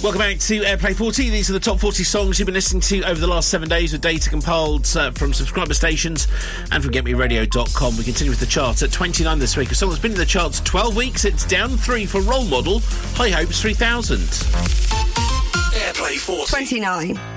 Welcome back to Airplay 40. These are the top 40 songs you've been listening to over the last 7 days with data compiled from subscriber stations and from GetMeRadio.com. We continue with the chart at 29 this week. A song that's been in the charts 12 weeks. It's down 3 for Role Model, High Hopes 3000. Airplay 40. 29.